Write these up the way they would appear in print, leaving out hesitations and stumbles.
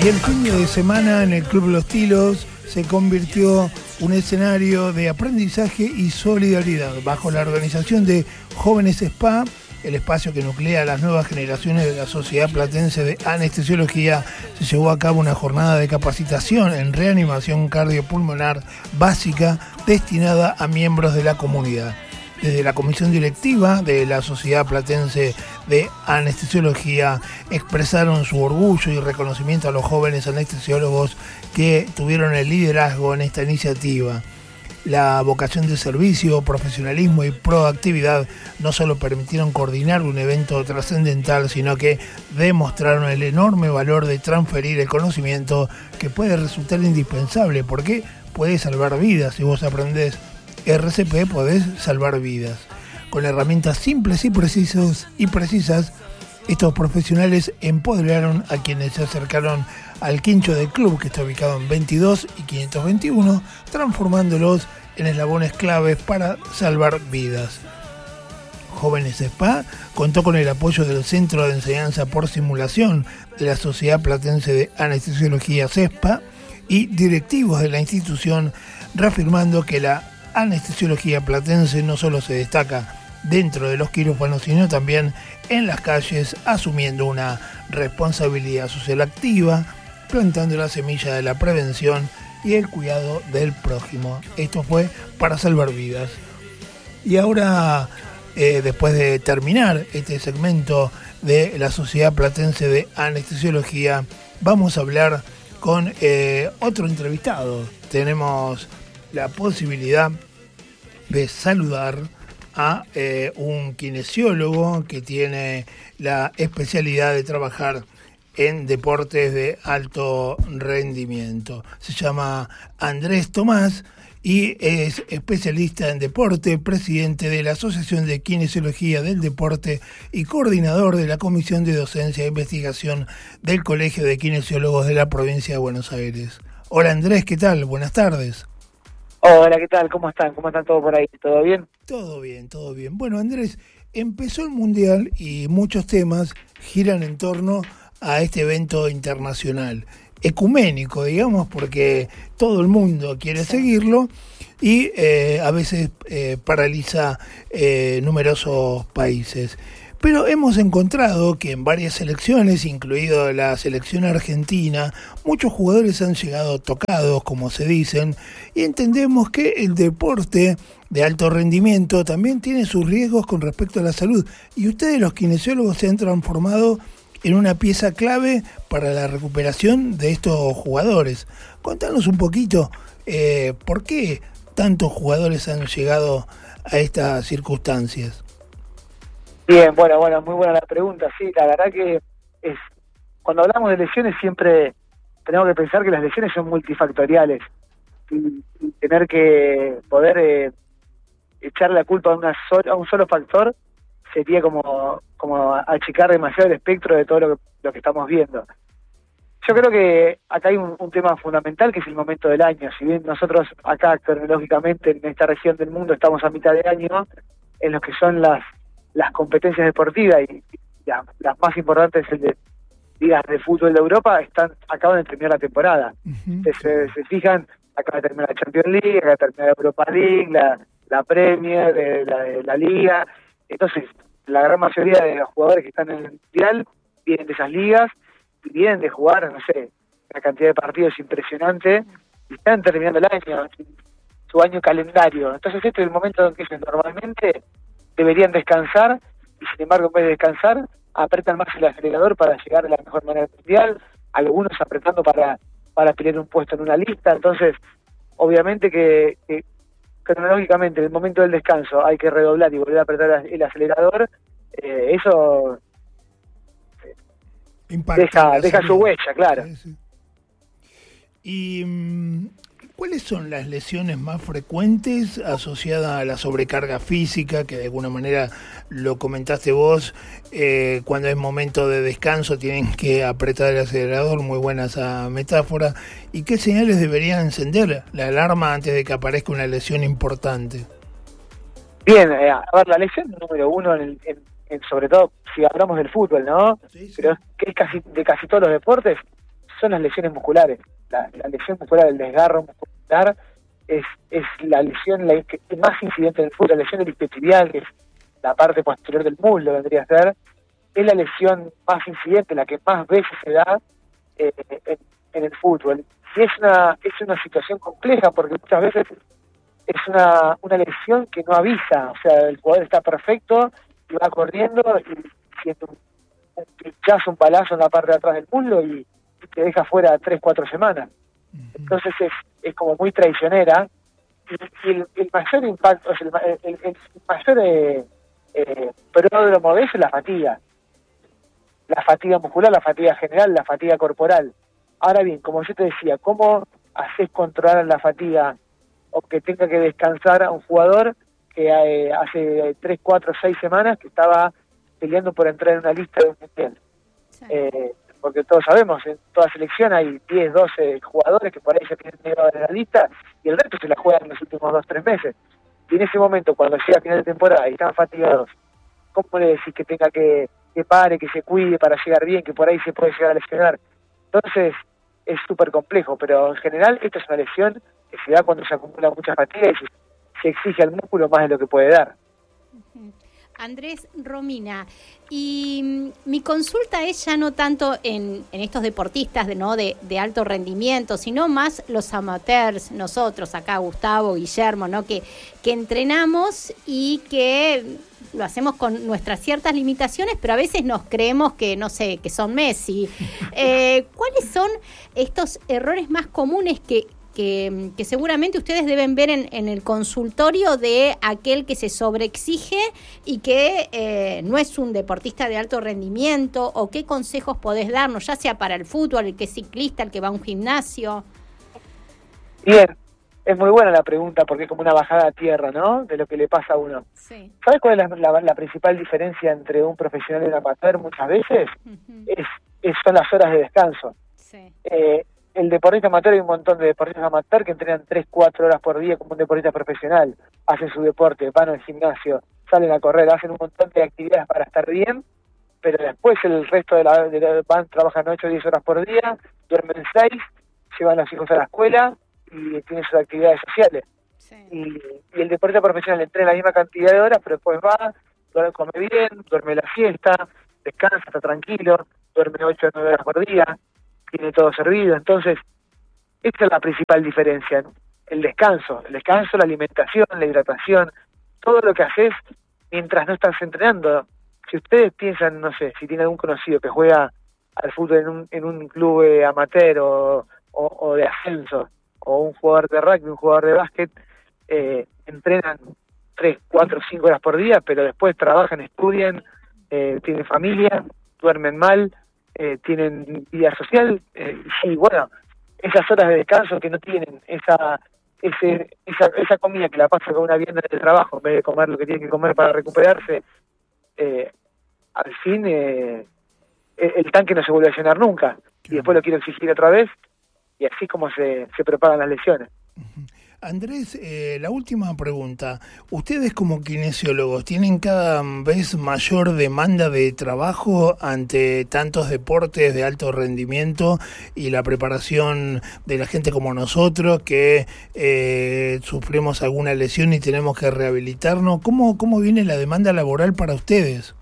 Y el fin de semana en el Club Los Tilos se convirtió un escenario de aprendizaje y solidaridad bajo la organización de Jóvenes Spa, el espacio que nuclea a las nuevas generaciones de la Sociedad Platense de Anestesiología. Se llevó a cabo una jornada de capacitación en reanimación cardiopulmonar básica destinada a miembros de la comunidad. Desde la comisión directiva de la Sociedad Platense de Anestesiología expresaron su orgullo y reconocimiento a los jóvenes anestesiólogos que tuvieron el liderazgo en esta iniciativa. La vocación de servicio, profesionalismo y proactividad no solo permitieron coordinar un evento trascendental, sino que demostraron el enorme valor de transferir el conocimiento que puede resultar indispensable, porque puede salvar vidas. Si vos aprendés RCP, podés salvar vidas. Con herramientas simples y precisas, estos profesionales empoderaron a quienes se acercaron al quincho del club, que está ubicado en 22 y 521, transformándolos en eslabones claves para salvar vidas. Jóvenes Spa contó con el apoyo del Centro de Enseñanza por Simulación de la Sociedad Platense de Anestesiología CESPA y directivos de la institución, reafirmando que la anestesiología platense no solo se destaca dentro de los quirófanos, sino también en las calles, asumiendo una responsabilidad social activa, plantando la semilla de la prevención y el cuidado del prójimo. Esto fue para salvar vidas. Y ahora, después de terminar este segmento de la Sociedad Platense de Anestesiología, vamos a hablar con otro entrevistado. Tenemos la posibilidad de saludar a un kinesiólogo que tiene la especialidad de trabajar en deportes de alto rendimiento. Se llama Andrés Tomás y es especialista en deporte, presidente de la Asociación de Kinesiología del Deporte y coordinador de la Comisión de Docencia e Investigación del Colegio de Kinesiólogos de la Provincia de Buenos Aires. Hola Andrés, ¿qué tal? Buenas tardes. Hola, ¿qué tal? ¿Cómo están? ¿Cómo están todos por ahí? ¿Todo bien? Todo bien, todo bien. Bueno, Andrés, empezó el Mundial y muchos temas giran en torno a este evento internacional, ecuménico, digamos, porque todo el mundo quiere seguirlo y a veces paraliza numerosos países. Pero hemos encontrado que en varias selecciones, incluido la selección argentina, muchos jugadores han llegado tocados, como se dicen, y entendemos que el deporte de alto rendimiento también tiene sus riesgos con respecto a la salud. Y ustedes, los kinesiólogos, se han transformado en una pieza clave para la recuperación de estos jugadores. Contanos un poquito por qué tantos jugadores han llegado a estas circunstancias. Bien, bueno, muy buena la pregunta. Sí, la verdad que cuando hablamos de lesiones siempre tenemos que pensar que las lesiones son multifactoriales y tener que poder echar la culpa a un solo factor sería como achicar demasiado el espectro de todo lo que estamos viendo. Yo creo que acá hay un tema fundamental, que es el momento del año. Si bien nosotros acá cronológicamente en esta región del mundo estamos a mitad de año, en lo que son las competencias deportivas y las más importantes de ligas de fútbol de Europa acaban de terminar la temporada. Uh-huh. Se fijan, acaba de terminar la Champions League, acaba de terminar la Europa League, la Premier, la Liga. Entonces, la gran mayoría de los jugadores que están en el Mundial vienen de esas ligas y vienen de jugar, no sé, una cantidad de partidos impresionante y están terminando el año, su año calendario. Entonces, este es el momento en que ellos normalmente deberían descansar y, sin embargo, en vez de descansar, apretan más el acelerador para llegar de la mejor manera al Mundial, algunos apretando para pelear un puesto en una lista. Entonces, obviamente que cronológicamente en el momento del descanso hay que redoblar y volver a apretar el acelerador. Eso deja su huella, claro. Sí, sí. ¿Y cuáles son las lesiones más frecuentes asociadas a la sobrecarga física, que de alguna manera lo comentaste vos, cuando es momento de descanso tienen que apretar el acelerador? Muy buena esa metáfora. ¿Y qué señales deberían encender la alarma antes de que aparezca una lesión importante? Bien, a ver, la lesión número uno, sobre todo si hablamos del fútbol, ¿no? Sí, sí. Pero que es de casi todos los deportes, son las lesiones musculares. La lesión muscular, el desgarro muscular, es la lesión que más incidente en el fútbol. La lesión del isquiotibial, que es la parte posterior del muslo, vendría a ser, es la lesión más incidente, la que más veces se da en el fútbol. Y es una situación compleja, porque muchas veces es una lesión que no avisa. O sea, el jugador está perfecto y va corriendo y siente un pinchazo, un palazo en la parte de atrás del muslo y te deja fuera 3-4 semanas. Entonces es como muy traicionera, y el mayor impacto, el mayor pródromo de eso es la fatiga muscular, la fatiga general, la fatiga corporal. Ahora bien, como yo te decía, ¿cómo haces controlar la fatiga o que tenga que descansar a un jugador que hace 3, 4, 6 semanas que estaba peleando por entrar en una lista de un mundial? Sí. Porque todos sabemos, en toda selección hay 10, 12 jugadores que por ahí se tienen negado en la lista y el resto se la juegan en los últimos 2, 3 meses. Y en ese momento, cuando llega a final de temporada y están fatigados, ¿cómo le decís que tenga que pare, que se cuide para llegar bien, que por ahí se puede llegar a lesionar? Entonces, es súper complejo, pero en general esta es una lesión que se da cuando se acumula mucha fatiga y se exige al músculo más de lo que puede dar. Andrés, Romina, y mi consulta es ya no tanto en estos deportistas de alto rendimiento, sino más los amateurs, nosotros acá, Gustavo, Guillermo, ¿no? que entrenamos y que lo hacemos con nuestras ciertas limitaciones, pero a veces nos creemos que, no sé, que son Messi. ¿Cuáles son estos errores más comunes que seguramente ustedes deben ver en el consultorio de aquel que se sobreexige y que no es un deportista de alto rendimiento? ¿O qué consejos podés darnos, ya sea para el fútbol, el que es ciclista, el que va a un gimnasio? Bien, es muy buena la pregunta porque es como una bajada a tierra, ¿no?, de lo que le pasa a uno. Sí. ¿Sabes cuál es la principal diferencia entre un profesional y un amateur muchas veces? Uh-huh. Son las horas de descanso. Sí. El deportista amateur, hay un montón de deportistas amateur que entrenan 3-4 horas por día como un deportista profesional. Hacen su deporte, van al gimnasio, salen a correr, hacen un montón de actividades para estar bien, pero después el resto trabajan 8 o 10 horas por día, duermen 6, llevan a los hijos a la escuela y tienen sus actividades sociales. Sí. Y el deportista profesional entrena la misma cantidad de horas, pero después va, come bien, duerme la siesta, descansa, está tranquilo, duerme 8 o 9 horas por día, tiene todo servido. Entonces, esta es la principal diferencia, ¿no? El descanso, la alimentación, la hidratación, todo lo que haces mientras no estás entrenando. Si ustedes piensan, no sé, si tiene algún conocido que juega al fútbol en un club amateur o de ascenso, o un jugador de rugby, un jugador de básquet, entrenan 3, 4, 5 horas por día, pero después trabajan, estudian, tienen familia, duermen mal, tienen vida social, y bueno, esas horas de descanso que no tienen, esa comida que la pasa con una vianda de trabajo, en vez de comer lo que tiene que comer para recuperarse, al fin el tanque no se vuelve a llenar nunca, y después lo quiero exigir otra vez, y así como se propagan las lesiones. Andrés, la última pregunta. Ustedes como kinesiólogos, ¿tienen cada vez mayor demanda de trabajo ante tantos deportes de alto rendimiento y la preparación de la gente como nosotros que sufrimos alguna lesión y tenemos que rehabilitarnos? ¿Cómo viene la demanda laboral para ustedes?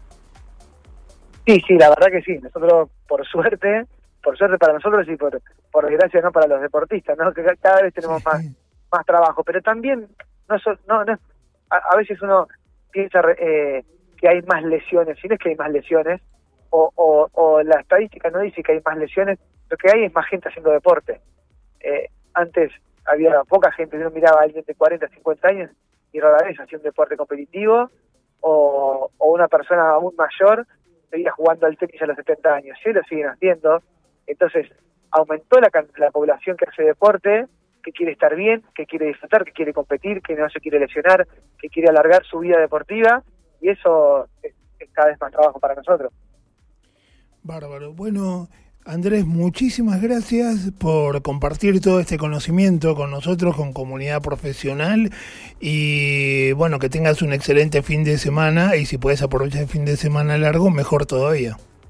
Sí, la verdad que sí. Nosotros, por suerte para nosotros y por desgracia no para los deportistas, ¿no? Que cada vez tenemos más trabajo, pero también a veces uno piensa que hay más lesiones, si no es que hay más lesiones, o la estadística no dice que hay más lesiones, lo que hay es más gente haciendo deporte. Antes había poca gente, uno miraba a alguien de 40, 50 años y rara vez hacía un deporte competitivo, o una persona aún mayor seguía jugando al tenis a los 70 años, sí lo siguen haciendo. Entonces aumentó la población que hace deporte, que quiere estar bien, que quiere disfrutar, que quiere competir, que no se quiere lesionar, que quiere alargar su vida deportiva, y eso es cada vez más trabajo para nosotros. Bárbaro. Bueno, Andrés, muchísimas gracias por compartir todo este conocimiento con nosotros, con Comunidad Profesional, y bueno, que tengas un excelente fin de semana, y si puedes aprovechar el fin de semana largo, mejor todavía.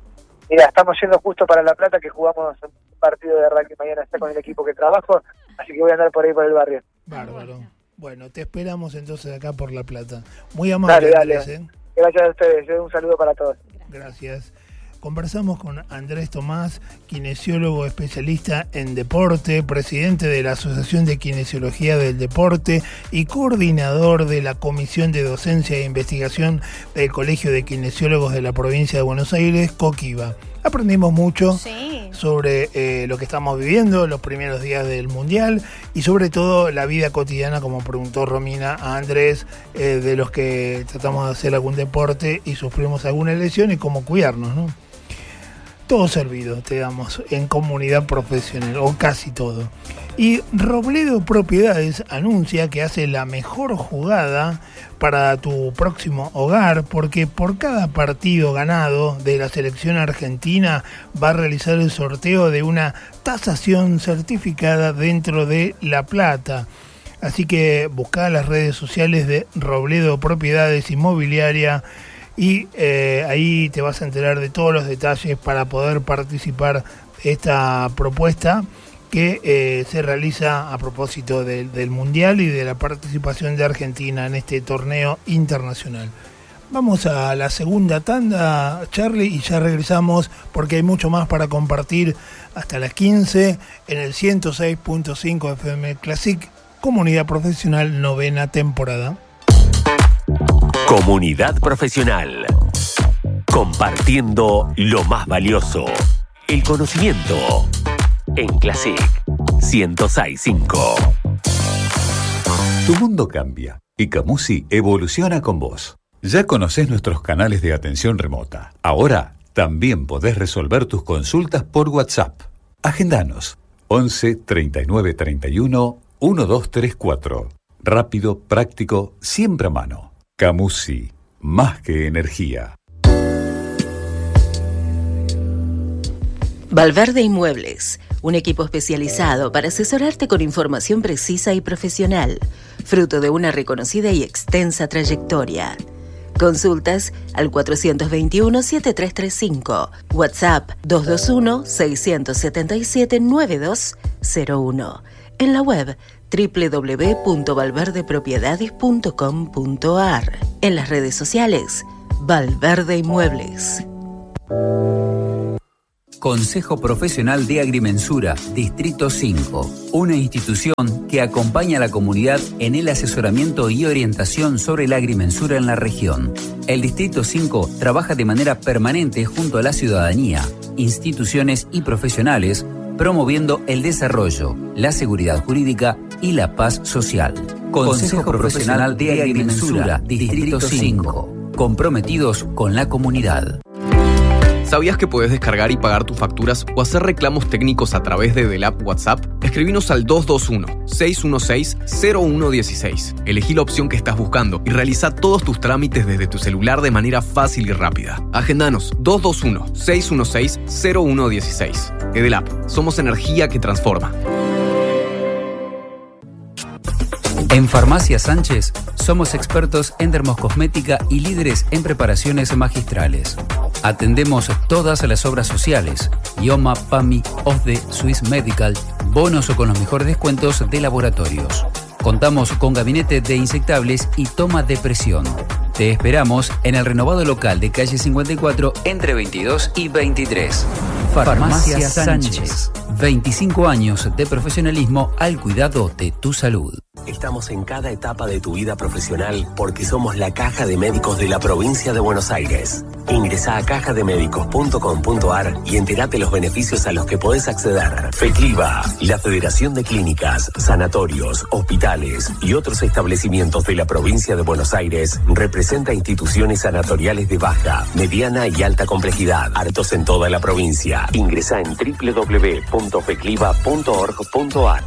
Mira, estamos yendo justo para La Plata, que jugamos un partido de rugby mañana está con el equipo que trabajo, así que voy a andar por ahí por el barrio. Bárbaro. Bueno, te esperamos entonces acá por La Plata. Muy amable, Dale. Andrés, Gracias a ustedes, un saludo para todos. Gracias. Conversamos con Andrés Tomás, kinesiólogo especialista en deporte, presidente de la Asociación de Kinesiología del Deporte y coordinador de la Comisión de Docencia e Investigación del Colegio de Kinesiólogos de la Provincia de Buenos Aires, COKIVA. Aprendimos mucho sobre lo que estamos viviendo, los primeros días del Mundial y sobre todo la vida cotidiana, como preguntó Romina a Andrés, de los que tratamos de hacer algún deporte y sufrimos alguna lesión y cómo cuidarnos, ¿no? Todo servido te damos en Comunidad Profesional, o casi todo. Y Robledo Propiedades anuncia que hace la mejor jugada para tu próximo hogar, porque por cada partido ganado de la selección argentina va a realizar el sorteo de una tasación certificada dentro de La Plata. Así que buscá las redes sociales de Robledo Propiedades Inmobiliaria y ahí te vas a enterar de todos los detalles para poder participar de esta propuesta que se realiza a propósito del Mundial y de la participación de Argentina en este torneo internacional. Vamos a la segunda tanda, Charlie, y ya regresamos porque hay mucho más para compartir hasta las 15 en el 106.5 FM Classic, Comunidad Profesional, 9ª temporada. Comunidad Profesional. Compartiendo lo más valioso, el conocimiento. En Classic 106.5. Tu mundo cambia y Camusi evoluciona con vos. Ya conocés nuestros canales de atención remota. Ahora también podés resolver tus consultas por WhatsApp. Agendanos 11 39 31 1234. Rápido, práctico, siempre a mano. Camusi, más que energía. Valverde Inmuebles, un equipo especializado para asesorarte con información precisa y profesional, fruto de una reconocida y extensa trayectoria. Consultas al 421-7335, WhatsApp 221-677-9201, en la web www.valverdepropiedades.com.ar, en las redes sociales Valverde Inmuebles. Consejo Profesional de Agrimensura, Distrito 5, una institución que acompaña a la comunidad en el asesoramiento y orientación sobre la agrimensura en la región. El Distrito 5 trabaja de manera permanente junto a la ciudadanía, instituciones y profesionales, promoviendo el desarrollo, la seguridad jurídica y la paz social. Consejo Profesional de Agrimensura, Distrito 5, comprometidos con la comunidad. ¿Sabías que puedes descargar y pagar tus facturas o hacer reclamos técnicos a través de Del App WhatsApp? Escribinos al 221-616-0116. Elegí la opción que estás buscando y realiza todos tus trámites desde tu celular de manera fácil y rápida. Agendanos 221-616-0116. Edelap, somos energía que transforma. En Farmacia Sánchez somos expertos en dermocosmética y líderes en preparaciones magistrales. Atendemos todas las obras sociales, IOMA, PAMI, OSDE, Swiss Medical, bonos o con los mejores descuentos de laboratorios. Contamos con gabinete de insectables y toma de presión. Te esperamos en el renovado local de calle 54 entre 22 y 23. Farmacia Sánchez. 25 años de profesionalismo al cuidado de tu salud. Estamos en cada etapa de tu vida profesional porque somos la Caja de Médicos de la Provincia de Buenos Aires. Ingresá a cajademedicos.com.ar y entérate los beneficios a los que podés acceder. FECLIVA, la Federación de Clínicas, Sanatorios, Hospitales y otros establecimientos de la Provincia de Buenos Aires, representa instituciones sanatoriales de baja, mediana y alta complejidad, hartos en toda la provincia. Ingresá en www.fecliva.org.ar.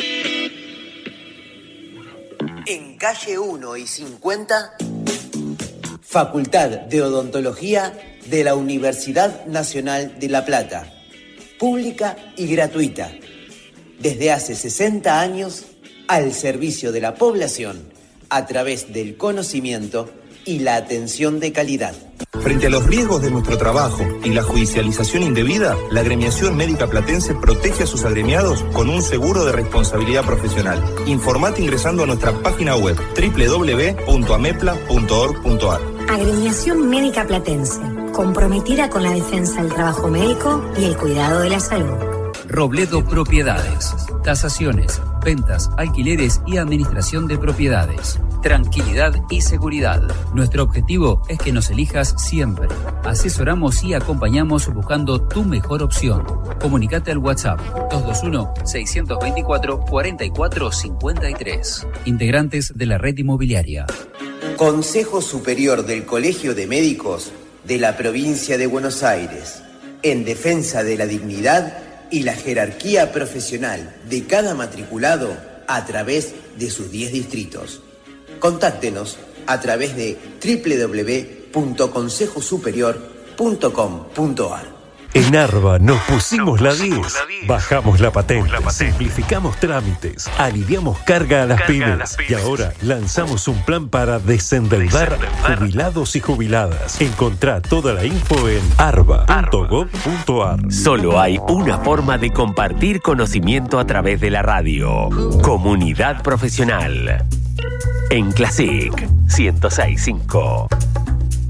En calle 1 y 50, Facultad de Odontología de la Universidad Nacional de La Plata. Pública y gratuita. Desde hace 60 años, al servicio de la población, a través del conocimiento y la atención de calidad. Frente a los riesgos de nuestro trabajo y la judicialización indebida, la Agremiación Médica Platense protege a sus agremiados con un seguro de responsabilidad profesional. Informate ingresando a nuestra página web www.amepla.org.ar. Agremiación Médica Platense, comprometida con la defensa del trabajo médico y el cuidado de la salud. Robledo Propiedades. Tasaciones, ventas, alquileres y administración de propiedades. Tranquilidad y seguridad. Nuestro objetivo es que nos elijas siempre. Asesoramos y acompañamos buscando tu mejor opción. Comunicate al WhatsApp 221-624-4453. Integrantes de la red inmobiliaria. Consejo Superior del Colegio de Médicos de la Provincia de Buenos Aires, en defensa de la dignidad y la jerarquía profesional de cada matriculado a través de sus 10 distritos. Contáctenos a través de www.consejosuperior.com.ar. En ARBA nos pusimos la 10. Bajamos la patente, simplificamos trámites, aliviamos carga a las pymes y ahora lanzamos un plan para desendeudar jubilados y jubiladas. Encontrá toda la info en arba.gov.ar. Solo hay una forma de compartir conocimiento a través de la radio. Comunidad Profesional. En Classic 106.5.